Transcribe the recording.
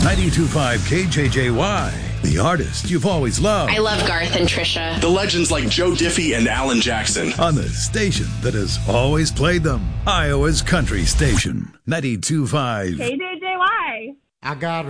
92.5 KJJY, the artist you've always loved. I love Garth and Trisha. The legends like Joe Diffie and Alan Jackson. On the station that has always played them. Iowa's country station. 92.5 KJJY. I got